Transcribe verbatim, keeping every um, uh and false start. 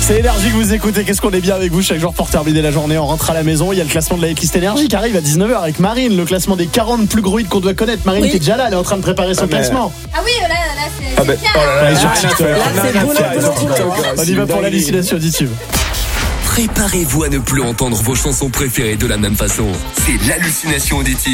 C'est Énergie que vous écoutez. Qu'est-ce qu'on est bien avec vous chaque jour pour terminer la journée. On rentre à la maison. Il y a le classement de la hitlist Énergie qui arrive à dix-neuf heures avec Marine. Le classement des quarante plus gros hits qu'on doit connaître. Marine Oui. qui est déjà là. Elle est en train de préparer son Ah, mais... classement. Ah oui, là, là c'est, Ah c'est bah, bien. oh là là, Ouais, sur rien à TikTok. faire, Là, rien c'est à boulot, faire, boulot, sur boulot. TikTok, On y va pour l'hallucination auditive. Préparez-vous à ne plus entendre vos chansons préférées de la même façon. C'est l'hallucination auditive.